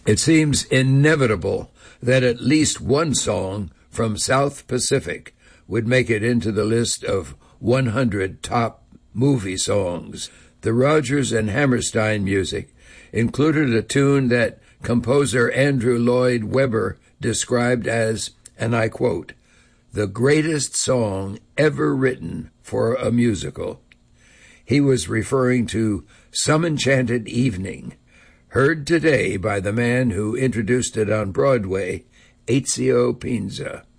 It seems inevitable that at least one song from South Pacific would make it into the list of 100 top movie songs. The Rodgers and Hammerstein music included a tune that composer Andrew Lloyd Webber described as, and I quote, "the greatest song ever written for a musical." He was referring to Some Enchanted Evening, heard today by the man who introduced it on Broadway, Ezio Pinza.